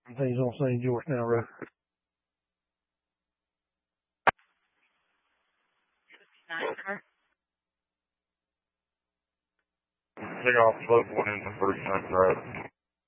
Things on St. George now, Road. Take off slope 1 into first time drive.